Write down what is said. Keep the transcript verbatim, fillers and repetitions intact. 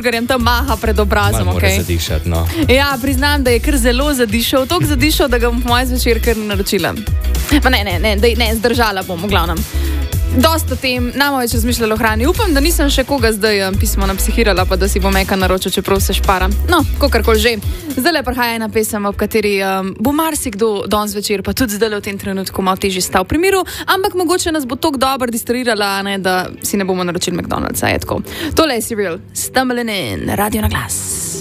burgerjem tam maha pred obrazom. Malo Okay? mora zadišati, no. Ja, priznam, da je kar zelo zadišal, toliko zadišal, da ga bom po mojem zvečer kar naročila. Ma ne, ne, ne, dej, ne, zdržala bom, v glavnem. Dosta tem, nam več razmišljala o hrani. Upam, da nisem še koga zdaj um, pismo napsihirala, pa da si bom eka naročil, čeprav se špara. No, kakorkoli že. Zdaj le prihaja ena pesem, ob kateri um, bo marsikdo danes večer, pa tudi zdaj v tem trenutku malo težje stal pri miru, ampak mogoče nas bo tako dobro distrairala, ne, da si ne bomo naročili McDonald'sa. Je tako. Tole je Serial, Stumbling In, Radio na glas.